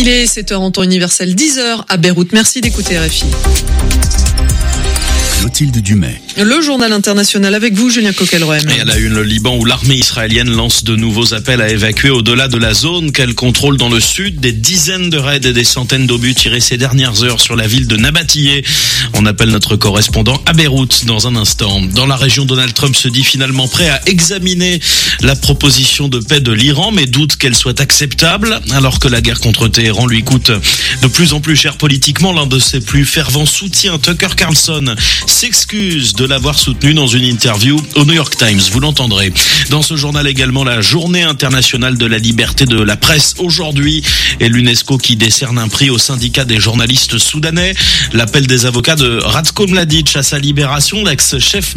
Il est 7h en temps universel, 10h à Beyrouth. Merci d'écouter RFI. Clotilde Dumais. Le journal international avec vous, Julien Coquelroem. Et à la une, le Liban, où l'armée israélienne lance de nouveaux appels à évacuer au-delà de la zone qu'elle contrôle dans le sud. Des dizaines de raids et des centaines d'obus tirés ces dernières heures sur la ville de Nabatiyeh. On appelle notre correspondant à Beyrouth dans un instant. Dans la région, Donald Trump se dit finalement prêt à examiner la proposition de paix de l'Iran, mais doute qu'elle soit acceptable, alors que la guerre contre Téhéran lui coûte de plus en plus cher politiquement. L'un de ses plus fervents soutiens, Tucker Carlson, s'excuse de l'avoir soutenu dans une interview au New York Times. Vous l'entendrez. Dans ce journal également, la journée internationale de la liberté de la presse aujourd'hui et l'UNESCO qui décerne un prix au syndicat des journalistes soudanais. L'appel des avocats de Ratko Mladic à sa libération, l'ex-chef